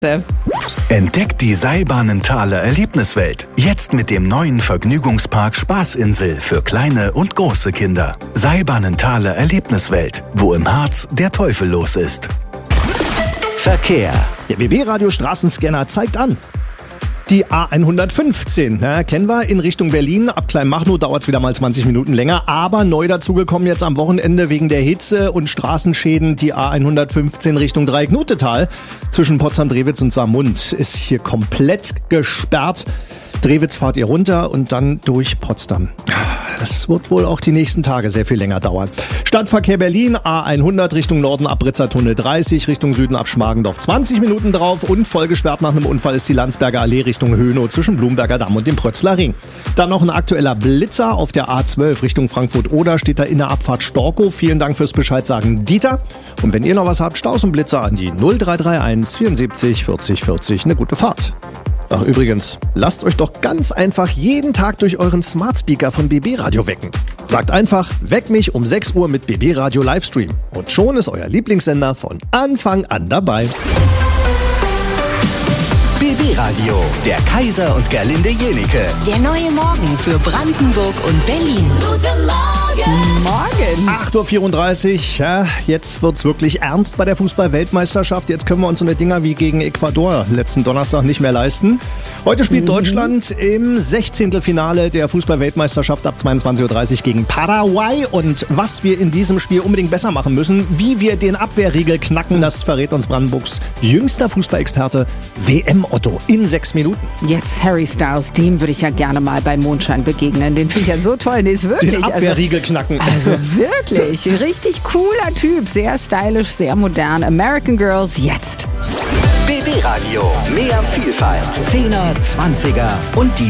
Entdeckt die Seilbahnenthaler Erlebniswelt. Jetzt mit dem neuen Vergnügungspark Spaßinsel für kleine und große Kinder. Seilbahnenthaler Erlebniswelt, wo im Harz der Teufel los ist. Verkehr. Der BB-Radio Straßenscanner zeigt an. Die A115, kennen wir, in Richtung Berlin. Ab Kleinmachnow dauert es wieder mal 20 Minuten länger. Aber neu dazugekommen jetzt am Wochenende wegen der Hitze und Straßenschäden die A115 Richtung Dreiecknotetal. Zwischen Potsdam-Drewitz und Saarmund ist hier komplett gesperrt. Drewitz fahrt ihr runter und dann durch Potsdam. Das wird wohl auch die nächsten Tage sehr viel länger dauern. Stadtverkehr Berlin, A100 Richtung Norden ab Britzertunnel 30, Richtung Süden ab Schmargendorf 20 Minuten drauf und vollgesperrt nach einem Unfall ist die Landsberger Allee Richtung Hönow zwischen Blumberger Damm und dem Prötzler Ring. Dann noch ein aktueller Blitzer auf der A12 Richtung Frankfurt-Oder, steht da in der Abfahrt Storkow. Vielen Dank fürs Bescheid sagen, Dieter. Und wenn ihr noch was habt, Staus und Blitzer an die 0331 74 40 40. Eine gute Fahrt. Ach übrigens, lasst euch doch ganz einfach jeden Tag durch euren Smart Speaker von BB Radio wecken. Sagt einfach, weck mich um 6 Uhr mit BB Radio Livestream. Und schon ist euer Lieblingssender von Anfang an dabei. BB Radio, der Kaiser und Gerlinde Jenike. Der neue Morgen für Brandenburg und Berlin. Guten Morgen! Morgen! 8.34 Uhr, ja, jetzt wird's wirklich ernst bei der Fußball-Weltmeisterschaft. Jetzt können wir uns so eine Dinger wie gegen Ecuador letzten Donnerstag nicht mehr leisten. Heute spielt Deutschland im 16. Finale der Fußball-Weltmeisterschaft ab 22.30 Uhr gegen Paraguay. Und was wir in diesem Spiel unbedingt besser machen müssen, wie wir den Abwehrriegel knacken, das verrät uns Brandenburgs jüngster Fußballexperte WM Otto in 6 Minuten. Jetzt Harry Styles, dem würde ich ja gerne mal bei Mondschein begegnen. Den finde ich ja so toll. Nee, ist wirklich. Den Abwehrriegel knacken. Also wirklich, richtig cooler Typ. Sehr stylisch, sehr modern. American Girls, jetzt. BB Radio, mehr Vielfalt. 10er, 20er und die